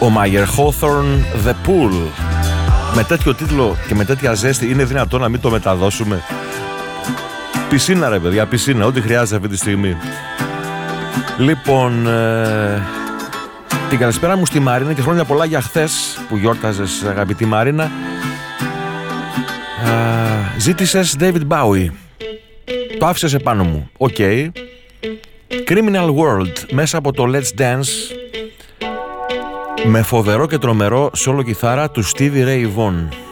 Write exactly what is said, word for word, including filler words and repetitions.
Ο Μάγερ Hawthorne The Pool. Με τέτοιο τίτλο και με τέτοια ζέστη είναι δυνατόν να μην το μεταδώσουμε? Πισίνα ρε παιδιά, πισίνα, ό,τι χρειάζεται αυτή τη στιγμή. Λοιπόν, ε, την καλησπέρα μου στη Μαρίνα και χρόνια πολλά για χθες που γιόρταζες, αγαπητή Μαρίνα. ε, Ζήτησες David Bowie. Το άφησες επάνω μου. Οκ. Okay. Criminal World μέσα από το Let's Dance, με φοβερό και τρομερό σόλο κιθάρα του Stevie Ray Vaughan.